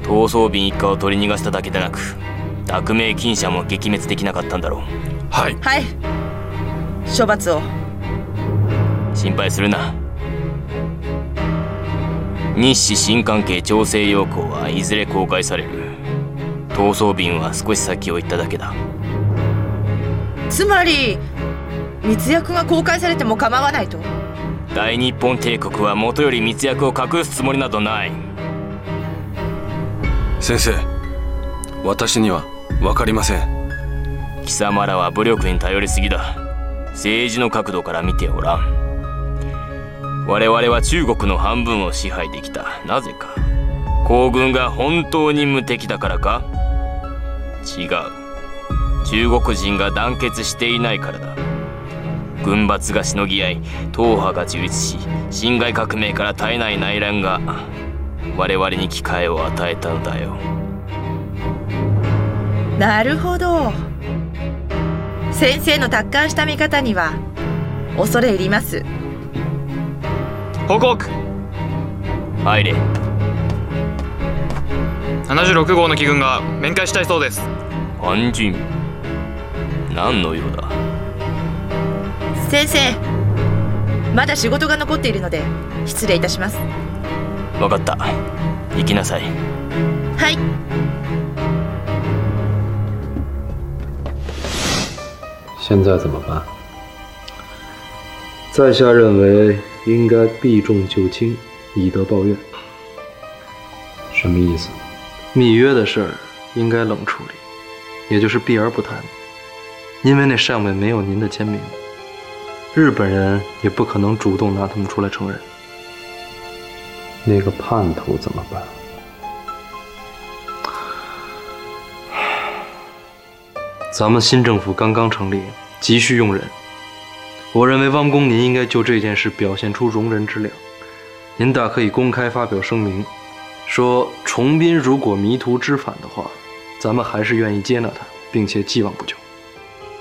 逃走便一家を取り逃がしただけでなく、匿名金社も撃滅できなかったんだろう。 はい。 はい。処罰を。 心配するな。日誌新関係調整要項はいずれ公開される。逃走便は少し先を行っただけだ。 つまり密約が公開されても構わないと？ 大日本帝国はもとより密約を隠すつもりなどない。 先生、私には分かりません。 貴様らは武力に頼りすぎだ。政治の角度から見ておらん。我々は中国の半分を支配できた。なぜか。皇軍が本当に無敵だからか？違う。中国人が団結していないからだ。軍閥がしのぎ合い、党派が樹立し、辛亥革命から絶えない内乱が我々に機会を与えたのだよ。 なるほど。先生の達観した見方には恐れ入ります。 報告。 入れ。 76号の機軍が面会したいそうです。 安心。何の用だ？ 先生、まだ仕事が残っているので失礼いたします。 分かった。行きなさい。 はい。 现在怎么办？在下认为应该避重就轻，以德报怨。什么意思？ 密约的事儿应该冷处理，也就是避而不谈，因为那上面没有您的签名，日本人也不可能主动拿他们出来承认。 那个叛徒怎么办？ 咱们新政府刚刚成立，急需用人。我认为汪公您应该就这件事表现出容人之量，您大可以公开发表声明，说崇斌如果迷途知返的话，咱们还是愿意接纳他，并且既往不咎。